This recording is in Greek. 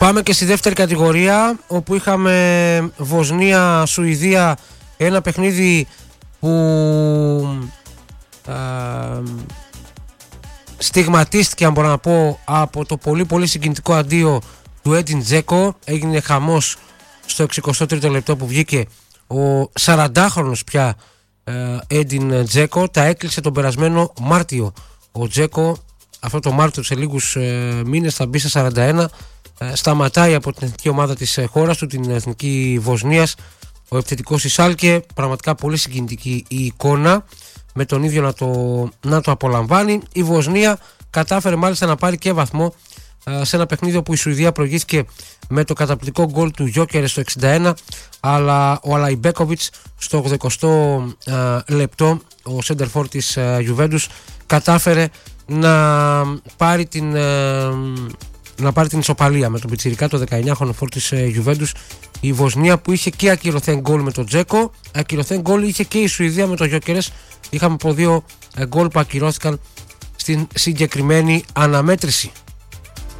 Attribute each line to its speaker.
Speaker 1: Πάμε και στη δεύτερη κατηγορία, όπου είχαμε Βοσνία-Σουηδία, ένα παιχνίδι που στιγματίστηκε, αν μπορώ να πω, από το πολύ πολύ συγκινητικό αντίο του Έντιν Τζέκο. Έγινε χαμός στο 63ο λεπτό που βγήκε ο 40χρονος πια Έντιν Τζέκο. Τα έκλεισε τον περασμένο Μάρτιο ο Τζέκο. Αυτό το Μάρτιο σε λίγους μήνες θα μπει στα 41. Σταματάει από την εθνική ομάδα της χώρας του, την εθνική Βοσνίας, ο επιθετικός της Σάλκε. Πραγματικά πολύ συγκινητική η εικόνα, με τον ίδιο να το απολαμβάνει. Η Βοσνία κατάφερε μάλιστα να πάρει και βαθμό σε ένα παιχνίδι όπου η Σουηδία προηγήθηκε με το καταπληκτικό γκολ του Γιόκερε στο 61, αλλά ο Αλαϊμπέκοβιτς στο 80 λεπτό, ο σέντερφορ της Γιουβέντους, κατάφερε να πάρει την ισοπαλία με τον πιτσιρικά, το 19χρονο φόρ της Γιουβέντους. Η Βοσνία, που είχε και ακυρωθέν γκολ με τον Τζέκο, ακυρωθέν γκολ είχε και η Σουηδία με τον Γιόκερες. Είχαμε από 2 γκολ που ακυρώθηκαν στην συγκεκριμένη αναμέτρηση.